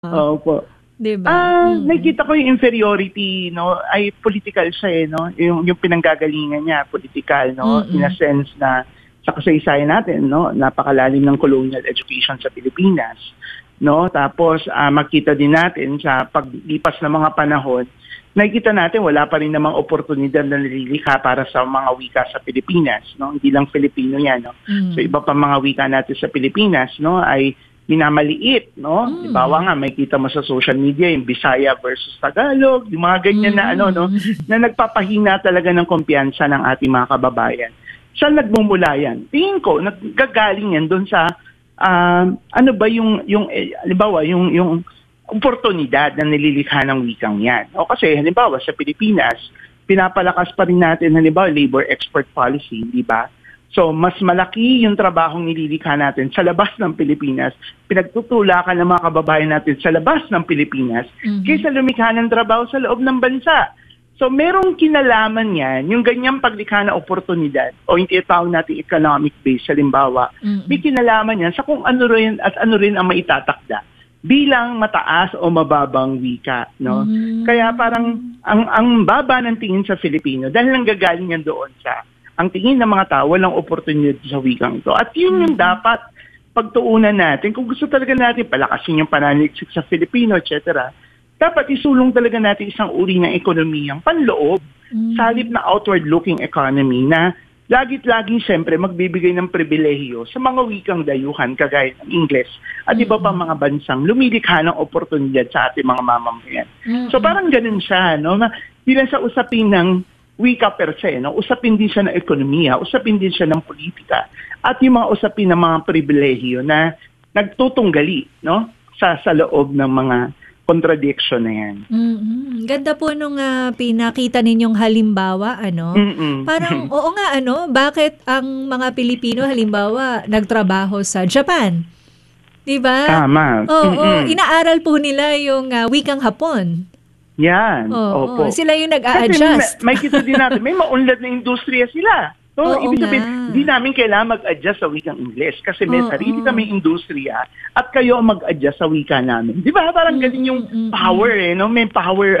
Opo. 'Di ba? Nakikita ko yung inferiority, no, ay political siya, no? Yung pinanggagalingan niya, political, no? In a sense na sa kasaysayan natin, no, napakalalim ng colonial education sa Pilipinas, no? Tapos makita din natin sa paglipas ng mga panahon, nakikita natin wala pa rin namang oportunidad na nililikha para sa mga wika sa Pilipinas, no? Hindi lang Filipino 'yan, no? So iba pa mga wika natin sa Pilipinas, no, ay minamaliit, no? Halimbawa nga, may kita mo sa social media yung Bisaya versus Tagalog, yung mga ganyan na no, na nagpapahina talaga ng kumpiyansa ng ating mga kababayan. Saan nagmumula yan? Tingin ko, naggagaling yan doon sa, ano ba halimbawa, yung oportunidad na nililikha ng wikang yan. O kasi, halimbawa, sa Pilipinas, pinapalakas pa rin natin, halimbawa, labor export policy, di ba? So, mas malaki yung trabahong nililikha natin sa labas ng Pilipinas, pinagtutulakan ng mga kababayan natin sa labas ng Pilipinas, kaysa lumikha ng trabaho sa loob ng bansa. So, merong kinalaman yan, yung ganyang paglikha na oportunidad, o yung tinatawag natin economic base, halimbawa, may kinalaman yan sa kung ano rin at ano rin ang maitatakda bilang mataas o mababang wika, no? Kaya parang ang baba ng tingin sa Filipino dahil nanggagaling yan doon sa ang tingin ng mga tao, walang oportunidad sa wikang ito. At yun yung dapat pagtuunan natin. Kung gusto talaga natin palakasin yung pananaliksik sa Filipino, etc., dapat isulong talaga natin isang uri ng ekonomiyang panloob, salip na outward-looking economy na lagit-laging siyempre magbibigay ng pribilehiyo sa mga wikang dayuhan kagaya ng Ingles at iba pa mga bansang lumilikha ng oportunidad sa ating mga mamamayan. So parang ganun siya, no? Hindi lang sa usapin ng wika per se, no? Usapin din siya ng ekonomiya, usapin din siya ng politika, at yung mga usapin ng mga pribilehiyo na nagtutunggali, no? sa loob ng mga contradiction na yan. Ganda po nung pinakita ninyong halimbawa, ano? Parang, oo nga, ano? Bakit ang mga Pilipino, halimbawa, nagtrabaho sa Japan? Diba? Tama. Oo, inaaral po nila yung wikang Hapon. Yan. Opo. Sila yung nag-a-adjust. Kasi may kita din natin, may maunlad na industriya sila. So, ibig sabihin, hindi namin kailangan mag-adjust sa wikang Ingles kasi may sarili kami industriya at kayo mag-adjust sa wika namin. Di ba? Parang ganun yung power, no? May power,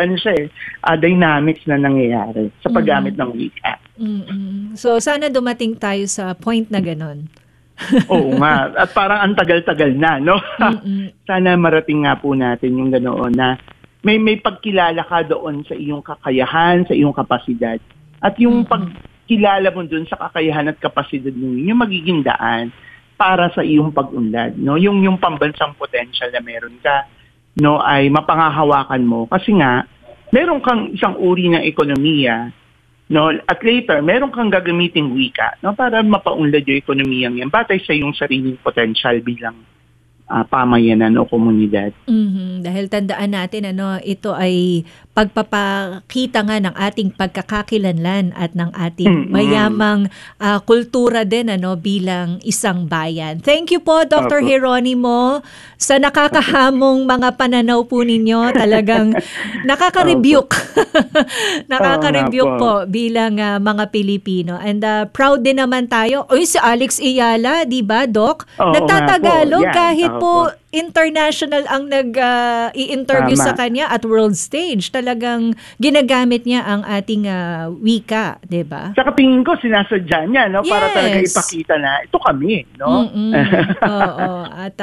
dynamics na nangyayari sa paggamit ng wika. So, sana dumating tayo sa point na ganun. Oo nga. At parang ang tagal-tagal na, no? Sana marating nga po natin yung ganoon na may pagkilala ka doon sa iyong kakayahan, sa iyong kapasidad. At yung pagkilala mo doon sa kakayahan at kapasidad mo, yung magiging daan para sa iyong pag-unlad. No? Yung pambansang potential na meron ka, no, ay mapangahawakan mo. Kasi nga, meron kang isang uri ng ekonomiya, no, at later, meron kang gagamiting wika, no, para mapaunlad yung ekonomiyang yan, batay sa iyong sariling potential bilang pamayanan o komunidad. Dahil tandaan natin, ito ay pagpapakita nga ng ating pagkakakilanlan at ng ating mayamang kultura din bilang isang bayan. Thank you po, Dr. Jeronimo, sa nakakahamong mga pananaw po ninyo. Talagang nakaka-rebuke. Nakaka-rebuke po bilang mga Pilipino. And proud din naman tayo. Si Alex Ayala, di ba, Doc? Nagtatagalog kahit po international ang nag-i-interview sa kanya at world stage. Talagang ginagamit niya ang ating wika, 'di ba? Sa tingin ko sinasadya niya, no, para talaga ipakita na ito kami, no? Oo, at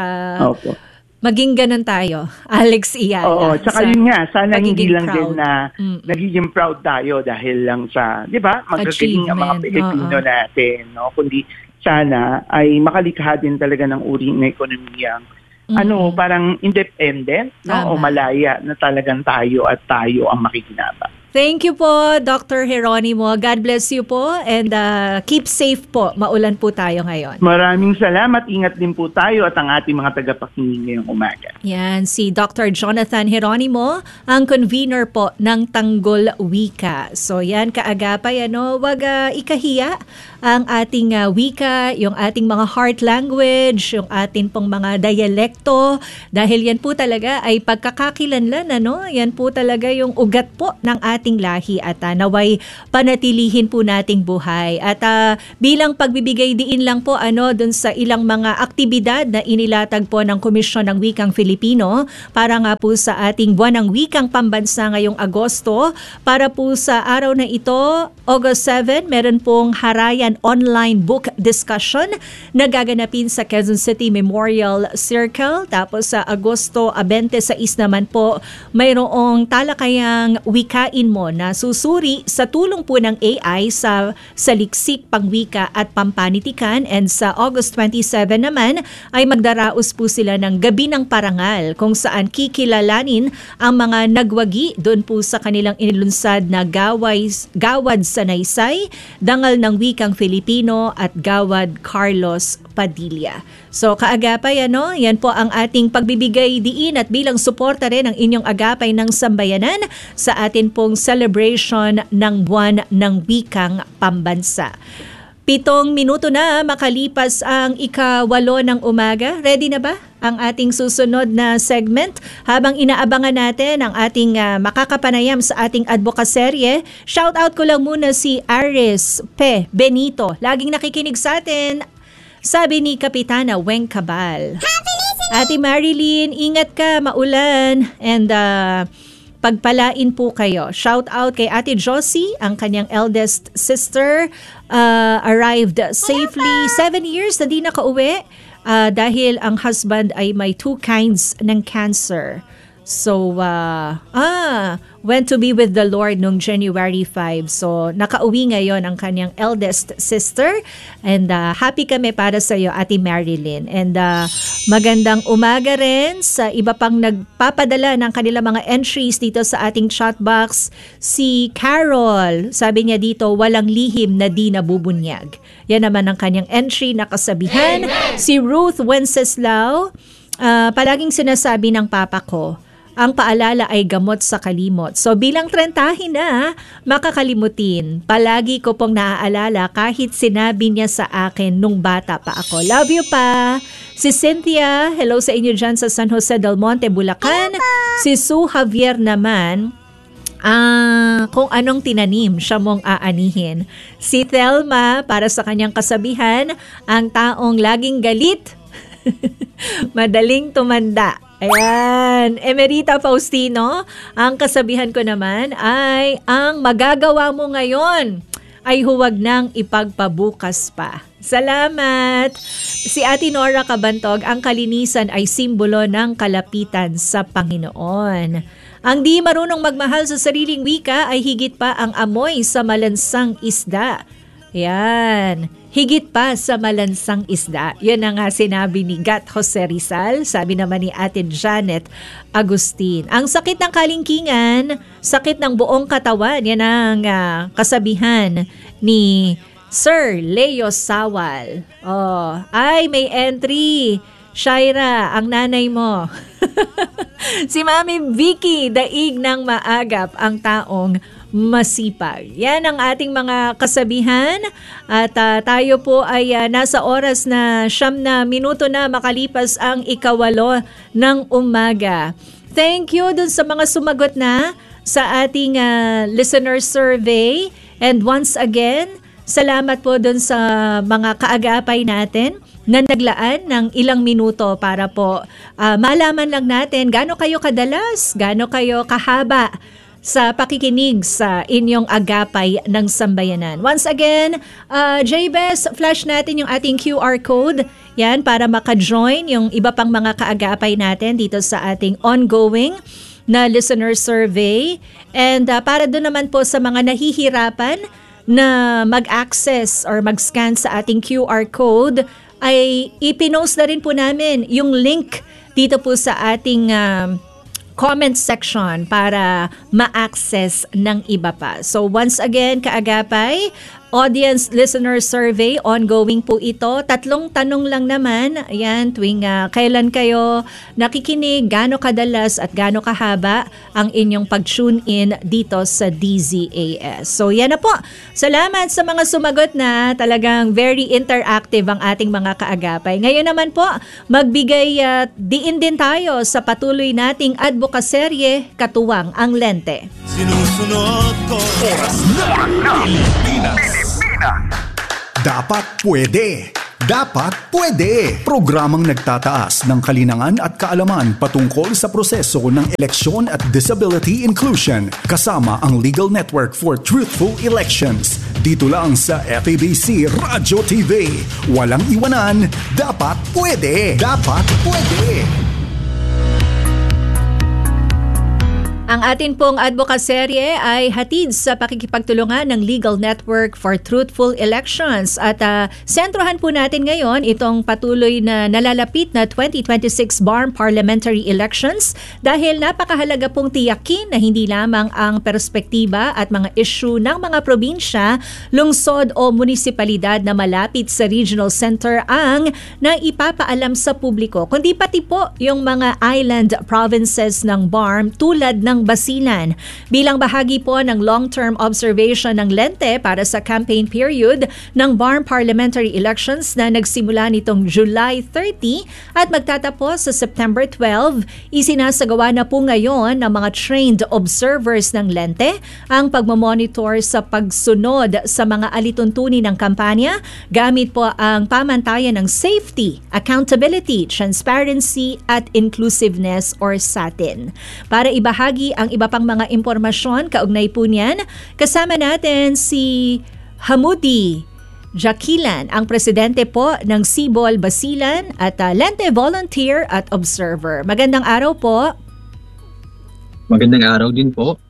maging ganun tayo, Alex Ayala. Oo, tsaka yun nga, sana hindi lang din na nagiging proud tayo dahil lang sa, 'di ba? Magagaling ang mga Pilipino natin, no? Kundi sana ay makalikha din talaga ng uri ng ekonomiyang parang independent, no? O malaya na talagang tayo ang makikinabang. Thank you po, Dr. Jeronimo. God bless you po and keep safe po. Maulan po tayo ngayon. Maraming salamat. Ingat din po tayo at ang ating mga tagapakinig ngayong umaga. Yan, si Dr. Jonathan Jeronimo, ang convener po ng Tanggol Wika. So yan, kaagapay, wag ikahiya ang ating wika, yung ating mga heart language, yung ating pong mga dialekto, dahil yan po talaga ay pagkakakilanlan, ano? Yan po talaga yung ugat po ng ating lahi at naway panatilihin po nating buhay. At bilang pagbibigay diin lang po dun sa ilang mga aktibidad na inilatag po ng Komisyon ng Wikang Filipino para nga po sa ating Buwan ng Wikang Pambansa ngayong Agosto. Para po sa araw na ito, August 7, meron pong Harayan Online Book Discussion na gaganapin sa Quezon City Memorial Circle. Tapos sa Agosto 26 naman po, mayroong talakayang Wikain Mo na susuri sa tulong po ng AI sa saliksik, pangwika at pampanitikan. And sa August 27 naman ay magdaraos po sila ng Gabi ng Parangal kung saan kikilalanin ang mga nagwagi doon po sa kanilang inilunsad na Gawad Sanaysay, Dangal ng Wikang Filipino at Gawad Carlos Padilla. So kaagapay, yan po ang ating pagbibigay diin at bilang suporta rin ang inyong agapay ng sambayanan sa atin pong celebration ng Buwan ng Wikang Pambansa. 7 minuto na makalipas ang 8:08 ng umaga. Ready na ba ang ating susunod na segment? Habang inaabangan natin ang ating makakapanayam sa ating advocaserye, shout out ko lang muna si Aris P. Benito. Laging nakikinig sa atin, sabi ni Kapitana Weng Cabal. Ate Marilyn, ingat ka, maulan. And pagpalain po kayo. Shout out kay Ate Josie, ang kanyang eldest sister, arrived safely. 7 years na di nakauwi dahil ang husband ay may 2 kinds ng cancer. So, went to be with the Lord noong January 5. So, nakauwi ngayon ang kanyang eldest sister. And happy kami para sa iyo, Ate Marilyn. And magandang umaga rin sa iba pang nagpapadala ng kanilang mga entries dito sa ating chat box. Si Carol, sabi niya dito, walang lihim na di nabubunyag. Yan naman ang kanyang entry na kasabihan. Si Ruth Wenceslao, palaging sinasabi ng papa ko, ang paalala ay gamot sa kalimot. So bilang 30 na, makakalimutin. Palagi ko pong naaalala kahit sinabi niya sa akin nung bata pa ako. Love you pa. Si Cynthia, hello sa inyo dyan sa San Jose del Monte, Bulacan. Si Sue Javier naman, kung anong tinanim siya mong aanihin. Si Thelma, para sa kanyang kasabihan, ang taong laging galit, madaling tumanda. Ayan, Emerita Faustino, ang kasabihan ko naman ay ang magagawa mo ngayon ay huwag nang ipagpabukas pa. Salamat! Si Ate Nora Cabantog, ang kalinisan ay simbolo ng kalapitan sa Panginoon. Ang di marunong magmahal sa sariling wika ay higit pa ang amoy sa malansang isda. Yan. Higit pa sa malansang isda. Yan ang sinabi ni Gat Jose Rizal. Sabi naman ni Ate Janet Agustin. Ang sakit ng kalingkingan, sakit ng buong katawan. Yan ang kasabihan ni Sir Leo Sawal. Oh, ay may entry. Shaira, ang nanay mo. Si Mami Vicky, daig ng maagap ang taong masipag. Yan ang ating mga kasabihan at tayo po ay nasa oras na 9 na minuto na makalipas ang 8:08 ng umaga. Thank you dun sa mga sumagot na sa ating listener survey, and once again, salamat po dun sa mga kaagapay natin na naglaan ng ilang minuto para po malaman lang natin gaano kayo kadalas, gaano kayo kahaba sa pakikinig sa inyong agapay ng sambayanan. Once again, Jbes, flash natin yung ating QR code. Yan, para maka-join yung iba pang mga kaagapay natin dito sa ating ongoing na listener survey. And para doon naman po sa mga nahihirapan na mag-access or mag-scan sa ating QR code, ay ipinost na rin po namin yung link dito po sa ating comment section para ma-access ng iba pa. So once again, kaagapay, audience listener survey. Ongoing po ito. 3 tanong lang naman. Ayan, tuwing kailan kayo nakikinig, gaano kadalas at gaano kahaba ang inyong pag-tune in dito sa DZAS. So yan na po. Salamat sa mga sumagot na. Talagang very interactive ang ating mga kaagapay. Ngayon naman po, magbigay diin din tayo sa patuloy nating advokaserye, Katuwang ang Lente. Sinusunod ko. Oras na Pilipinas. Dapat pwede. Dapat pwede. Programang nagtataas ng kalinangan at kaalaman patungkol sa proseso ng eleksyon at disability inclusion kasama ang Legal Network for Truthful Elections. Dito lang sa FEBC Radyo TV. Walang iwanan. Dapat pwede. Dapat pwede. Ang atin pong advocaserye ay hatid sa pakikipagtulungan ng Legal Network for Truthful Elections at sentrohan po natin ngayon itong patuloy na nalalapit na 2026 BARM Parliamentary Elections dahil napakahalaga pong tiyakin na hindi lamang ang perspektiba at mga issue ng mga probinsya, lungsod o munisipalidad na malapit sa regional center ang naipapaalam sa publiko, kundi pati po yung mga island provinces ng BARM tulad ng Basilan. Bilang bahagi po ng long-term observation ng Lente para sa campaign period ng BARM Parliamentary Elections na nagsimula nitong July 30 at magtatapos sa September 12, isinasagawa na po ngayon ng mga trained observers ng Lente ang pagmamonitor sa pagsunod sa mga alituntunin ng kampanya gamit po ang pamantayan ng safety, accountability, transparency at inclusiveness or SATIN. Para ibahagi ang iba pang mga impormasyon kaugnay po niyan, kasama natin si Hamudi Jakilan, ang presidente po ng Sibol Basilan at Lente volunteer at observer. Magandang araw po. Magandang araw din po.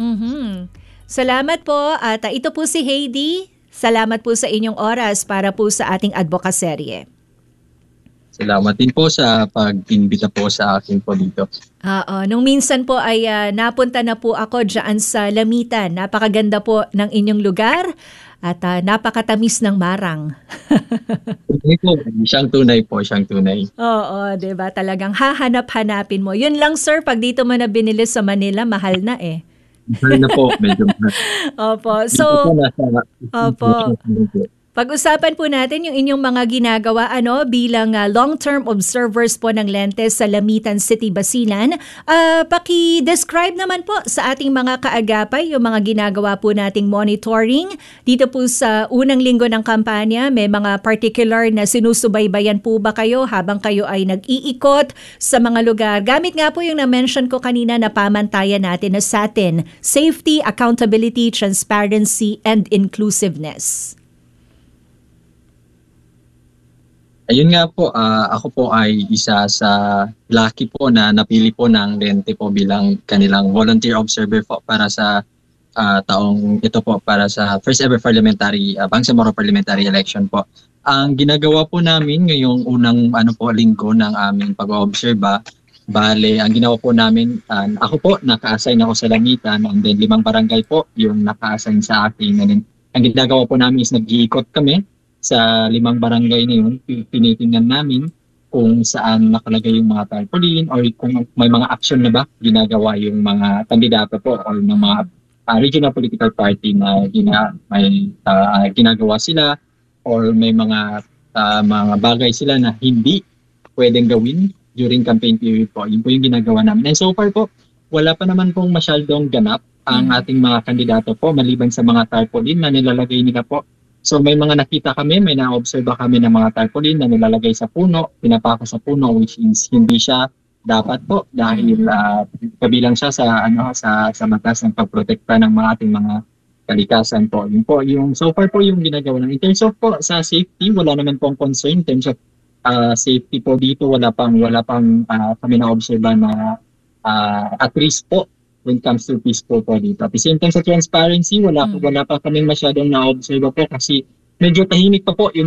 Salamat po at ito po si Heidi. Salamat po sa inyong oras para po sa ating advocaserye. Salamat din po sa pag-imbita po sa akin po dito. Nung minsan po ay napunta na po ako dyan sa Lamitan. Napakaganda po ng inyong lugar at napakatamis ng marang. Tunay po, siyang tunay po, siyang tunay. Oo, diba? Talagang hahanap-hanapin mo. Yun lang sir, pag dito mo na binili sa Manila, mahal na eh. Mahal na po, medyo mahal. Opo, so... Opo. Pag-usapan po natin yung inyong mga ginagawa bilang long-term observers po ng Lente sa Lamitan City, Basilan. Paki-describe naman po sa ating mga kaagapay yung mga ginagawa po nating monitoring. Dito po sa unang linggo ng kampanya, may mga particular na sinusubaybayan po ba kayo habang kayo ay nag-iikot sa mga lugar? Gamit nga po yung na-mention ko kanina na pamantayan natin na SATIN, Safety, Accountability, Transparency, and Inclusiveness. Ayun nga po, ako po ay isa sa lucky po na napili po ng Lente po bilang kanilang volunteer observer po para sa taong ito po para sa first ever parliamentary, Bangsamoro parliamentary election po. Ang ginagawa po namin ngayong unang linggo ng aming pag-oobserba, bale, ang ginawa po namin, ako po, naka-assign ako sa Lamitan and then 5 barangay po yung naka-assign sa akin. And then, ang ginagawa po namin is nag-iikot kami sa 5 barangay na yun, tinitingnan namin kung saan nakalagay yung mga tarpaulin or kung may mga action na ba ginagawa yung mga kandidato po or ng mga regional political party na ginagawa sila or may mga bagay sila na hindi pwedeng gawin during campaign period po. Yun po yung ginagawa namin. And so far po, wala pa naman pong masyadong ganap ang ating mga kandidato po maliban sa mga tarpaulin na nilalagay nila po. So may mga nakita kami, may na-observe kami ng mga tarpaulin na nilalagay sa puno, pinapako sa puno which is hindi siya dapat po dahil kabilang siya sa batas ng pagprotekta ng mga ating mga kalikasan po. Yun po yung so far po yung ginagawa ng in terms of po sa safety, wala naman pong concern in terms of safety po dito, wala pang kami na-observe na at risk po when it comes to peaceful po dito. At the same time sa transparency, wala pa kaming masyadong na-observe po kasi medyo tahimik pa po yung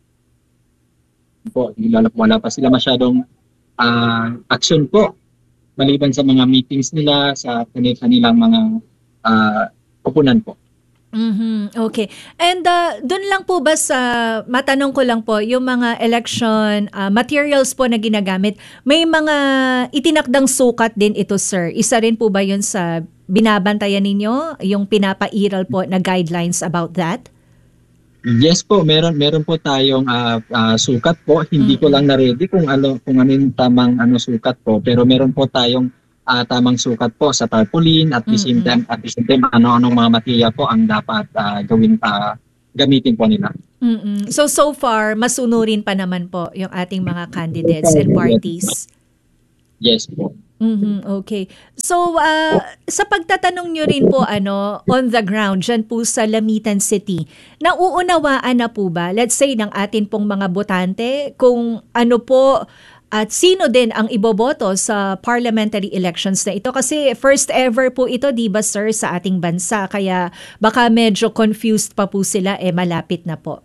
wala pa sila masyadong action po maliban sa mga meetings nila sa kanilang mga kupunan po. Okay. And doon lang po ba matanong ko lang po, yung mga election materials po na ginagamit, may mga itinakdang sukat din ito, sir. Isa rin po ba yun sa binabantayan ninyo, yung pinapairal po na guidelines about that? Yes po, meron po tayong sukat po. Hindi ko lang na-ready kung ano yung tamang sukat po, pero meron po tayong tamang sukat po sa tarpaulin at the same time ano-anong mga material po ang dapat gamitin po nila. So far masunurin pa naman po yung ating mga candidates and parties. Yes po. Okay. So sa pagtatanong nyo rin po on the ground dyan po sa Lamitan City, nauunawaan na po ba, let's say, ng atin pong mga botante kung ano po at sino din ang iboboto sa parliamentary elections na ito? Kasi first ever po ito, di ba, sir, sa ating bansa. Kaya baka medyo confused pa po sila, malapit na po.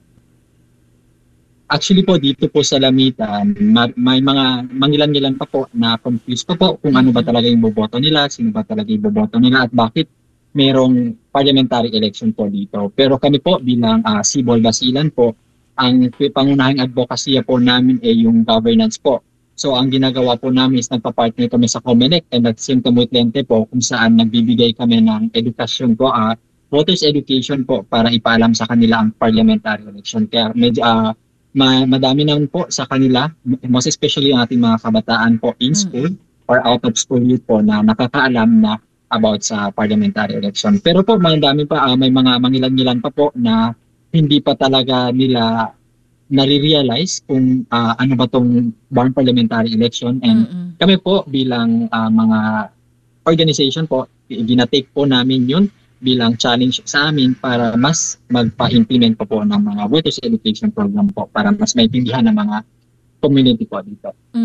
Actually po, dito po sa Lamitan, may mga mangilan-ngilan pa po na confused pa po kung ano ba talaga yung boboto nila, sino ba talaga yung boboto nila, at bakit merong parliamentary election po dito. Pero kami po bilang Cibol Basilan po, ang pangunahing advocacy po namin ay yung governance po. So ang ginagawa po namin is nagpa-partner kami sa COMELEC and at same time with Lente po kung saan nagbibigay kami ng edukasyon po, voters education po para ipaalam sa kanila ang parliamentary election. Kaya medyo madami naman po sa kanila, most especially ang ating mga kabataan po in school or out of school youth po na nakakaalam na about sa parliamentary election. Pero po madami pa, may mga mangilan-ngilan pa po na hindi pa talaga nila nare-realize kung ano ba tong Barn Parliamentary Election, and kami po bilang mga organization po, ginatake po namin yun bilang challenge sa amin para mas magpa-implement po ng mga voters education program po para mas maintindihan ng mga community po dito.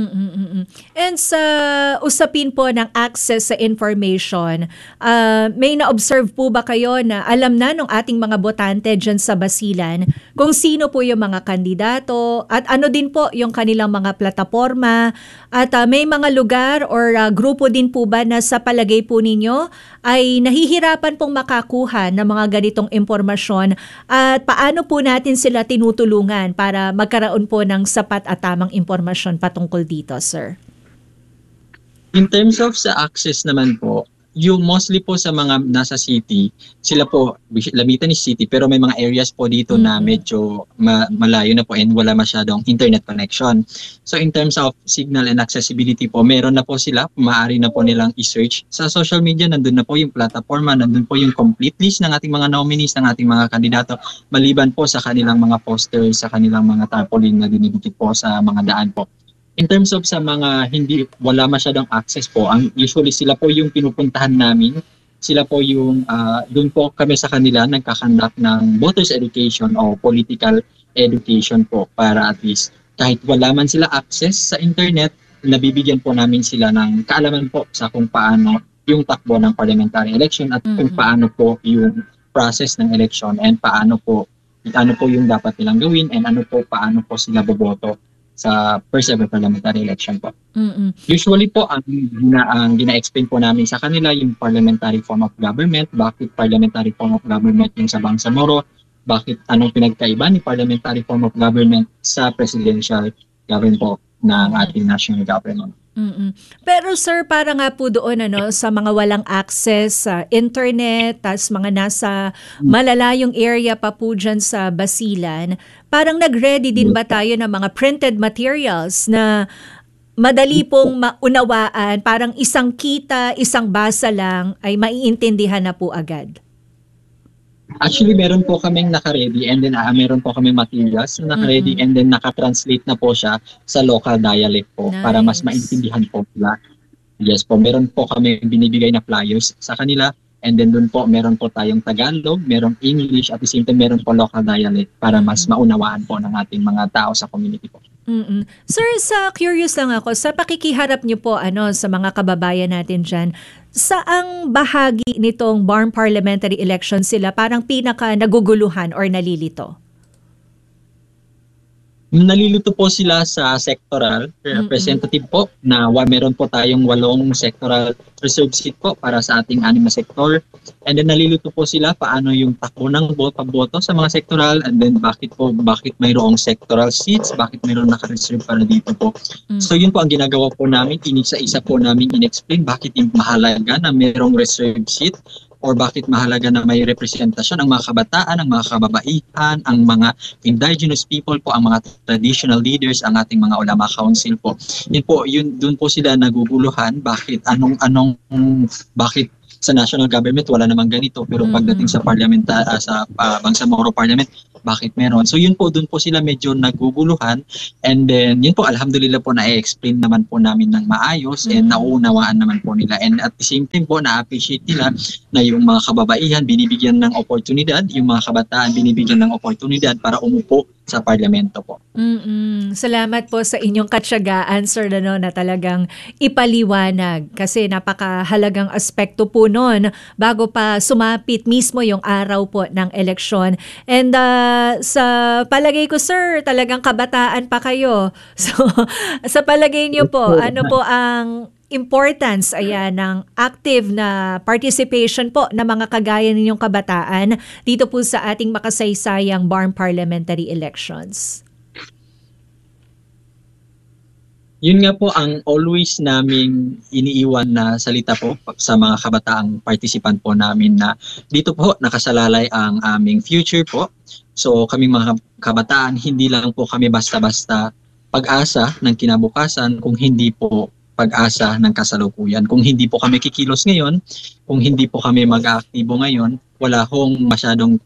And sa usapin po ng access sa information, may na-observe po ba kayo na alam na ng ating mga botante dyan sa Basilan kung sino po yung mga kandidato at ano din po yung kanilang mga plataforma, at may mga lugar or grupo din po ba na sa palagay po ninyo ay nahihirapan pong makakuha ng mga ganitong impormasyon, at paano po natin sila tinutulungan para magkaroon po ng sapat at tamang impormasyon patungkol dito, sir? In terms of sa access naman po, yung mostly po sa mga nasa city, sila po, Lamitan is city, pero may mga areas po dito na medyo malayo na po and wala masyadong internet connection. So in terms of signal and accessibility po, meron na po sila, maaari na po nilang i-search. Sa social media, nandun na po yung platforma, nandun po yung complete list ng ating mga nominees, ng ating mga kandidato, maliban po sa kanilang mga posters, sa kanilang mga tarpaulin na dinidikit po sa mga daan po. In terms of sa mga wala masyadong access po, usually sila po yung pinupuntahan namin. Sila po yung, doon po kami sa kanila nagkakandak ng voters education o political education po para at least kahit wala man sila access sa internet, nabibigyan po namin sila ng kaalaman po sa kung paano yung takbo ng parliamentary election at kung paano po yung process ng election and paano po yung dapat nilang gawin and paano po sila boboto sa first ever parliamentary election po. Usually po, ang gina-explain po namin sa kanila yung parliamentary form of government, bakit parliamentary form of government yung sa Bangsamoro, bakit anong pinagkaiba ni parliamentary form of government sa presidential government po ng ating national government. Pero sir, para nga po doon sa mga walang access sa internet, tas mga nasa malalayong area pa po dyan sa Basilan, parang nag-ready din ba tayo ng mga printed materials na madali pong maunawaan, parang isang kita, isang basa lang ay maiintindihan na po agad? Actually, meron po kaming naka-ready and then meron po kaming materials na naka-ready and then naka-translate na po siya sa local dialect po para mas maintindihan po sila. Yes po, meron po kami binibigay na flyers sa kanila and then doon po meron po tayong Tagalog, merong English at the same time meron po local dialect para mas maunawaan po ng ating mga tao sa community po. Sir, curious lang ako, sa pakikiharap niyo po sa mga kababayan natin dyan, saang bahagi nitong Barn Parliamentary Election sila parang pinaka naguguluhan or nalilito? Nalilito po sila sa sectoral representative po na meron po tayong 8 sectoral reserve seat po para sa ating 6 na sektor. And then nalilito po sila paano yung takbo ng pagboto sa mga sectoral, and then bakit mayroong sectoral seats, bakit mayroong naka-reserve para dito po. So yun po ang ginagawa po namin, inisa-isa po namin in-explain bakit yung mahalaga na mayroong reserve seat, or bakit mahalaga na may representasyon ang mga kabataan, ang mga kababaihan, ang mga indigenous people po, ang mga traditional leaders, ang ating mga ulama council po. Doon po sila naguguluhan bakit bakit sa national government wala namang ganito, pero pagdating sa parliament, sa Bangsamoro Parliament, bakit meron? So yun po, doon po sila medyo naguguluhan, and then yun po, alhamdulillah po, na-explain naman po namin ng maayos and nauunawaan naman po nila, and at the same time po, na-appreciate nila na yung mga kababaihan binibigyan ng oportunidad, yung mga kabataan binibigyan ng oportunidad para umupo sa parlamento po. Salamat po sa inyong katsagaan, Sir, na talagang ipaliwanag, kasi napakahalagang aspekto po nun bago pa sumapit mismo yung araw po ng eleksyon. And sa palagay ko, Sir, talagang kabataan pa kayo. So sa palagay niyo po, ano po ang importance ng active na participation po ng mga kagaya ninyong kabataan dito po sa ating makasaysayang BARMM parliamentary elections? Yun nga po ang always naming iniiwan na salita po sa mga kabataang participant po namin, na dito po nakasalalay ang aming future po. So kami mga kabataan, hindi lang po kami basta-basta pag-asa ng kinabukasan, kung hindi po pag-asa ng kasalukuyan. Kung hindi po kami kikilos ngayon, kung hindi po kami mag-aaktibo ngayon, wala hong masyadong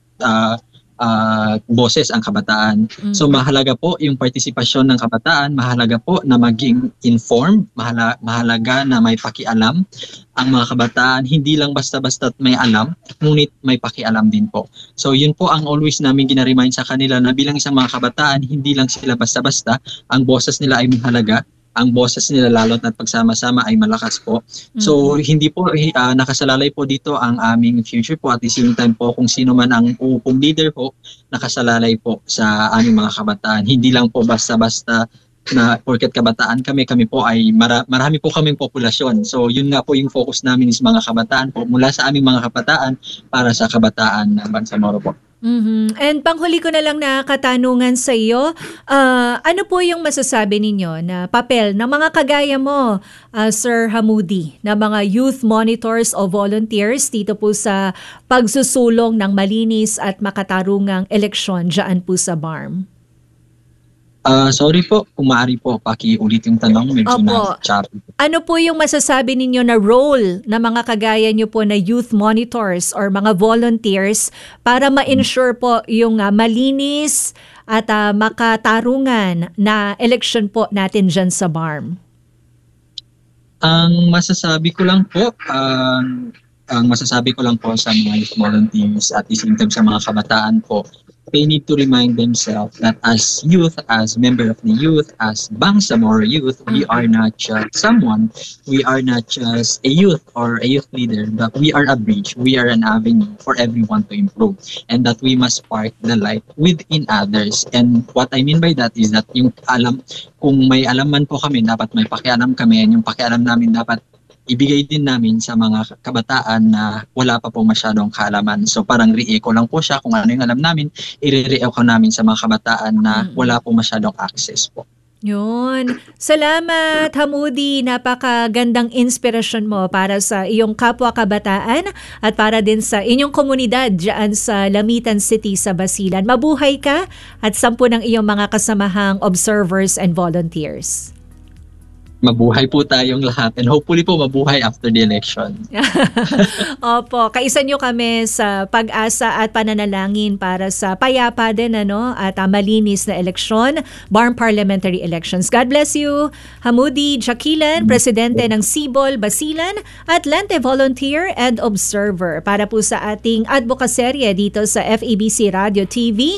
boses ang kabataan. So mahalaga po yung partisipasyon ng kabataan, mahalaga po na maging informed, mahalaga na may pakialam ang mga kabataan, hindi lang basta-basta may alam, ngunit may pakialam din po. So yun po ang always namin ginaremind sa kanila, na bilang isang mga kabataan, hindi lang sila basta-basta, ang boses nila ay mahalaga, ang boses nila lalo't at pagsama-sama ay malakas po. So hindi po nakasalalay po dito ang aming future po, at the same time po kung sino man ang upong leader po, nakasalalay po sa aming mga kabataan. Hindi lang po basta-basta na porket kabataan kami po ay marami po kaming populasyon. So yun nga po yung focus namin is mga kabataan po, mula sa aming mga kabataan para sa kabataan ng Bangsamoro po. And panghuli ko na lang na katanungan sa iyo, ano po yung masasabi ninyo na papel ng mga kagaya mo, Sir Hamoudi, na mga youth monitors o volunteers dito po sa pagsusulong ng malinis at makatarungang eleksyon dyan po sa BARMM? Sorry po, kung maaari po, pakiulit yung tanong. Medyo na-chat. Ano po yung masasabi ninyo na role ng mga kagaya nyo po na youth monitors or mga volunteers para ma-ensure po yung malinis at makatarungan na election po natin dyan sa BARMM? Ang masasabi ko lang po sa mga youth volunteers at the same time sa mga kabataan po, they need to remind themselves that as youth, as member of the youth, as Bangsamoro youth, we are not just someone, we are not just a youth or a youth leader, but we are a bridge, we are an avenue for everyone to improve, and that we must spark the light within others. And what I mean by that is that yung kung may alam man po kami, dapat may pakialam kami, and yung pakialam namin dapat ibigay din namin sa mga kabataan na wala pa po masyadong kaalaman. So parang re-echo lang po siya kung ano yung alam namin, i-re-echo namin sa mga kabataan na wala po masyadong access po. Yun. Salamat, Hamoudi. Napakagandang inspirasyon mo para sa iyong kapwa kabataan at para din sa inyong komunidad dyan sa Lamitan City sa Basilan. Mabuhay ka at 10 ng iyong mga kasamahang observers and volunteers. Mabuhay po tayong lahat, and hopefully po mabuhay after the election. Opo, kaisa nyo kami sa pag-asa at pananalangin para sa payapa din at malinis na eleksyon, BARMM parliamentary elections. God bless you, Hamoudi Jaquilan, presidente ng Sibol Basilan at Lente Volunteer and Observer, para po sa ating advocaserye dito sa FEBC Radio TV.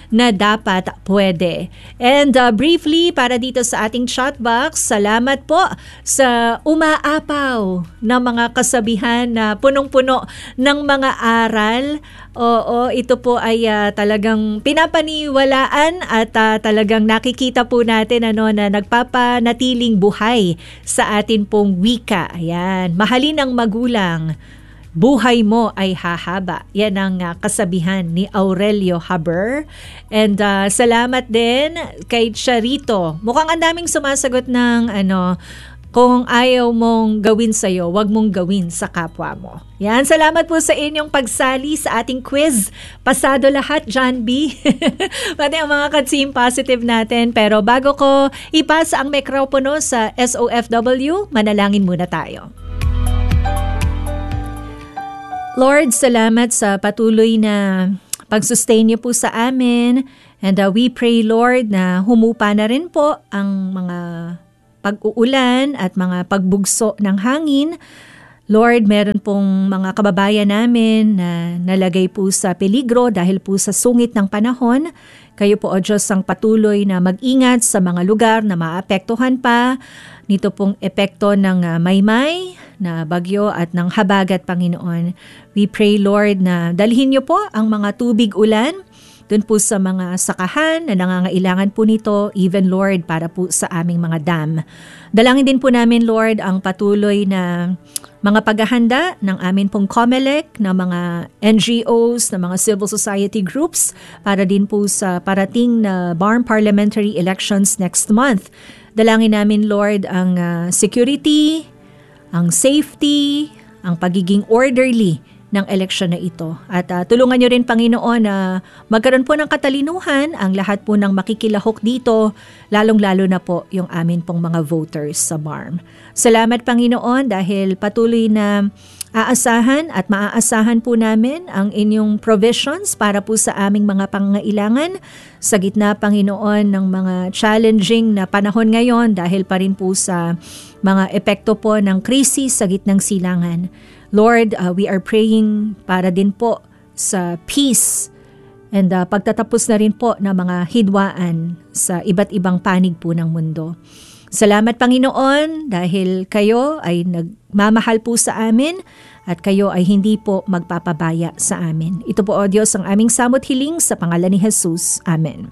na dapat pwede. And briefly, para dito sa ating chat box, salamat po sa umaapaw na mga kasabihan na punong-puno ng mga aral. Oo, ito po ay talagang pinapaniwalaan at talagang nakikita po natin na nagpapanatiling buhay sa atin pong wika. Ayan, mahalin ang magulang, buhay mo ay hahaba. Yan ang kasabihan ni Aurelio Haber. And salamat din kay Charito. Mukhang ang daming sumasagot ng kung ayaw mong gawin sa'yo, wag mong gawin sa kapwa mo. Yan, salamat po sa inyong pagsali sa ating quiz. Pasado lahat, John B. Pati ang mga ka-team positive natin. Pero bago ko ipasa ang mikropono sa SOFW, manalangin muna tayo. Lord, salamat sa patuloy na pag-sustain niyo po sa amin. And we pray, Lord, na humupa na rin po ang mga pag-uulan at mga pagbugso ng hangin. Lord, meron pong mga kababayan namin na nalagay po sa peligro dahil po sa sungit ng panahon. Kayo po, O Diyos, ang patuloy na mag-ingat sa mga lugar na maapektuhan pa nito pong epekto ng maymay na bagyo at ng habagat, Panginoon. We pray, Lord, na dalhin niyo po ang mga tubig ulan doon po sa mga sakahan na nangangailangan po nito, even Lord, para po sa aming mga dam. Dalangin din po namin, Lord, ang patuloy na mga paghahanda ng amin pong COMELEC, ng mga NGOs, ng mga civil society groups, para din po sa parating na BARM parliamentary elections next month. Dalangin namin, Lord, ang security, ang safety, ang pagiging orderly ng eleksyon na ito. At tulungan niyo rin, Panginoon, na magkaroon po ng katalinuhan ang lahat po ng makikilahok dito, lalong-lalo na po yung amin pong mga voters sa BARM. Salamat, Panginoon, dahil patuloy na aasahan at maaasahan po namin ang inyong provisions para po sa aming mga pangangailangan sa gitna, Panginoon, ng mga challenging na panahon ngayon dahil pa rin po sa mga epekto po ng krisis sa gitnang silangan. Lord, we are praying para din po sa peace and pagtatapos na rin po ng mga hidwaan sa iba't ibang panig po ng mundo. Salamat, Panginoon, dahil kayo ay nagmamahal po sa amin at kayo ay hindi po magpapabaya sa amin. Ito po, O Diyos, ang aming samot hiling sa pangalan ni Jesus. Amen.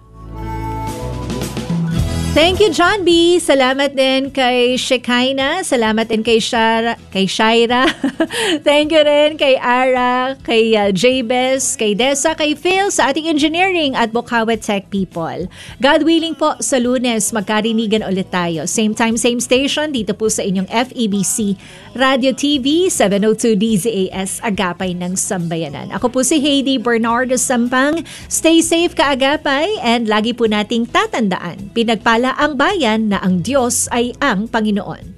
Thank you, John B. Salamat din kay Shekinah. Salamat din kay Shaira. Thank you rin kay Ara, kay Jabez, kay Dessa, kay Phil sa ating engineering at Bukawe Tech people. God willing po, sa Lunes, magkarinigan ulit tayo. Same time, same station, dito po sa inyong FEBC Radio TV, 702 DZAS, Agapay ng Sambayanan. Ako po si Heidi Bernardo Sampang. Stay safe, kaagapay, and lagi po nating tatandaan, pinagpala ang bayan na ang Diyos ay ang Panginoon.